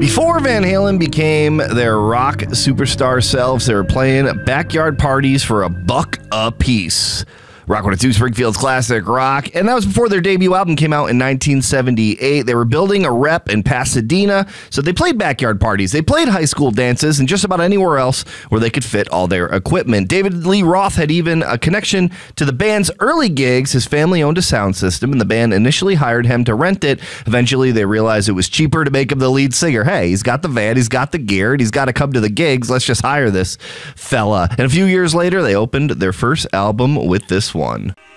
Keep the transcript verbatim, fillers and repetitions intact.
Before Van Halen became their rock superstar selves, they were playing backyard parties for a buck a piece. Rock one oh two, Springfield's classic rock, and that was before their debut album came out in nineteen seventy-eight. They were building a rep in Pasadena, so they played backyard parties. They played high school dances and just about anywhere else where they could fit all their equipment. David Lee Roth had even a connection to the band's early gigs. His family owned a sound system, and the band initially hired him to rent it. Eventually, they realized it was cheaper to make him the lead singer. Hey, he's got the van, he's got the gear, and he's got to come to the gigs. Let's just hire this fella. And a few years later, they opened their first album with this one.